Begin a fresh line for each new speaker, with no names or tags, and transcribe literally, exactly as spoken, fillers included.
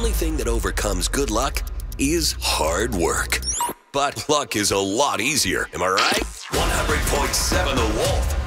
only thing that overcomes good luck is hard work. But luck is a lot easier, am I right? one hundred point seven The Wolf.